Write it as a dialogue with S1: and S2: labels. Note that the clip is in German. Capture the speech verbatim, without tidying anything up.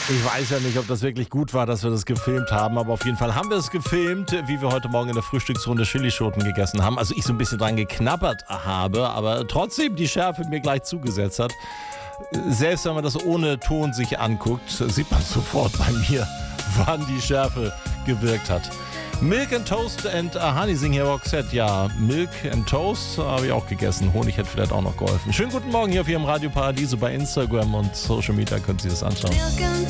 S1: Ich weiß ja nicht, ob das wirklich gut war, dass wir das gefilmt haben, aber auf jeden Fall haben wir es gefilmt, wie wir heute Morgen in der Frühstücksrunde Chilischoten gegessen haben. Also ich so ein bisschen dran geknabbert habe, aber trotzdem die Schärfe mir gleich zugesetzt hat. Selbst wenn man das ohne Ton sich anguckt, sieht man sofort bei mir, wann die Schärfe gewirkt hat. Milk and Toast and Honey singen hier Roxette. Ja, Milk and Toast habe ich auch gegessen. Honig hätte vielleicht auch noch geholfen. Schönen guten Morgen hier auf Ihrem Radio Paradiso bei Instagram und Social Media können Sie das anschauen.